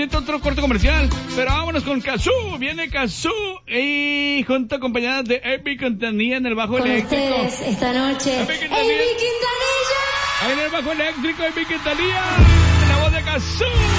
Otro corte comercial, pero vámonos con Cazú. Viene Cazú y junto acompañada de Epi Quintanilla en el bajo con eléctrico. Ustedes esta noche, Epi Quintanilla. Ahí en el bajo eléctrico, Epi Quintanilla, en la voz de Cazú.